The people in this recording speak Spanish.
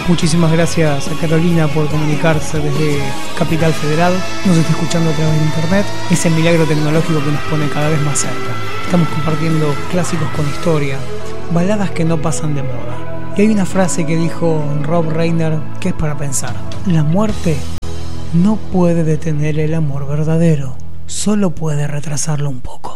Muchísimas gracias a Carolina por comunicarse desde Capital Federal. Nos está escuchando a través de internet. Ese milagro tecnológico que nos pone cada vez más cerca. Estamos compartiendo clásicos con historia, baladas que no pasan de moda. Y hay una frase que dijo Rob Reiner que es para pensar. La muerte no puede detener el amor verdadero, solo puede retrasarlo un poco.